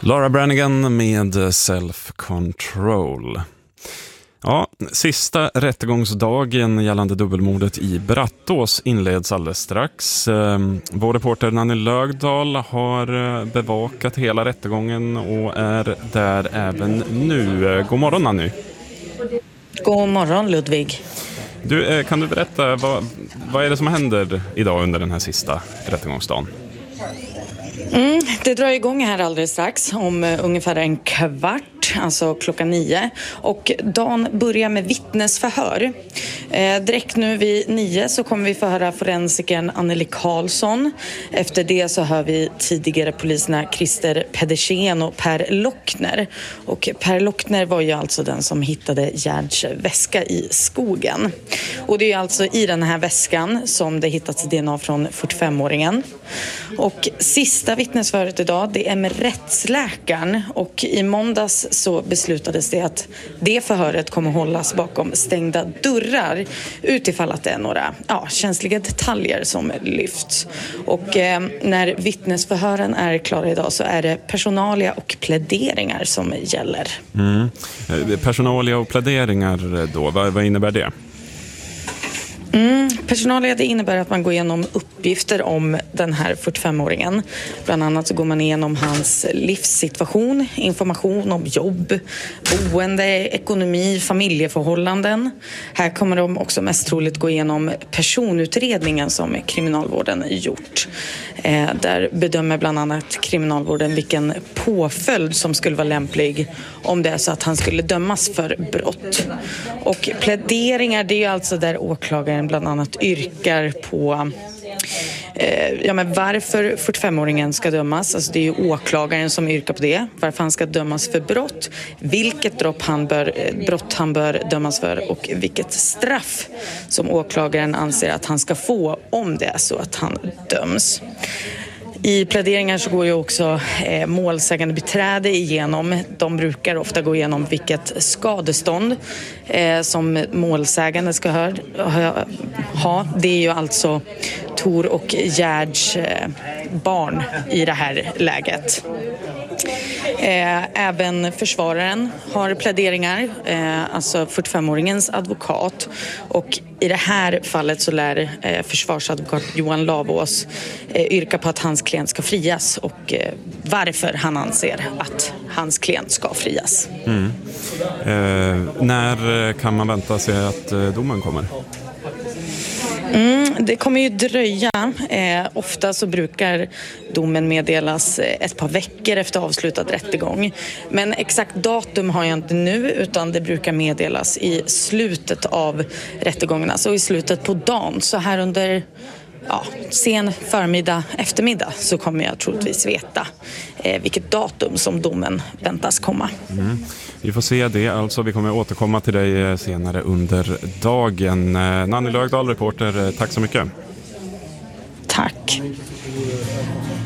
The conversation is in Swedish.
Laura Branigan med Self-Control. Ja, sista rättegångsdagen gällande dubbelmordet i Brattås inleds alldeles strax. Vår reporter Nanny Lögdahl har bevakat hela rättegången och är där även nu. God morgon Nanny. God morgon Ludvig. Kan du berätta, vad är det som händer idag under den här sista rättegångsdagen? Det drar igång här alldeles strax om ungefär en kvart, alltså 9:00. Och dagen börjar med vittnesförhör. Direkt nu vid 9 så kommer vi förhöra forensikern Anneli Karlsson. Efter det så hör vi tidigare poliserna Christer Pedersen och Per Lockner. Och Per Lockner var ju alltså den som hittade Gerds väska i skogen. Och det är alltså i den här väskan som det hittats DNA från 45-åringen. Och sista vittnesföret idag, det är med rättsläkaren, och i måndags så beslutades det att det förhöret kommer hållas bakom stängda dörrar utifall att det är några känsliga detaljer som lyfts. Och när vittnesförhören är klara idag så är det personalia och pläderingar som gäller. Personalia och pläderingar då, vad innebär det? Personalia, det innebär att man går igenom uppgifter om den här 45-åringen. Bland annat så går man igenom hans livssituation, information om jobb, boende, ekonomi, familjeförhållanden. Här kommer de också mest troligt gå igenom personutredningen som kriminalvården gjort. Där bedömer bland annat kriminalvården vilken påföljd som skulle vara lämplig om det är så att han skulle dömas för brott. Och pläderingar, det är alltså där åklagaren bland annat yrkar på varför 45-åringen ska dömas. Alltså det är ju åklagaren som yrkar på det. Varför han ska dömas för brott, vilket brott han bör dömas för och vilket straff som åklagaren anser att han ska få om det är så att han döms. I pläderingar så går ju också målsägande beträde igenom. De brukar ofta gå igenom vilket skadestånd som målsägande ska ha. Det är ju alltså Tor och Gerds barn i det här läget. Även försvararen har pläderingar, alltså 45-åringens advokat, och i det här fallet så lär försvarsadvokat Johan Lavås yrka på att hans klient ska frias och varför han anser att hans klient ska frias. När kan man vänta sig att domen kommer? Det kommer ju dröja. Ofta så brukar domen meddelas ett par veckor efter avslutad rättegång. Men exakt datum har jag inte nu, utan det brukar meddelas i slutet av rättegången, alltså i slutet på dagen. Så här under sen förmiddag, eftermiddag så kommer jag troligtvis veta vilket datum som domen väntas komma. Vi får se det, alltså vi kommer återkomma till dig senare under dagen. Nanny Lögdahl, reporter, tack så mycket. Tack.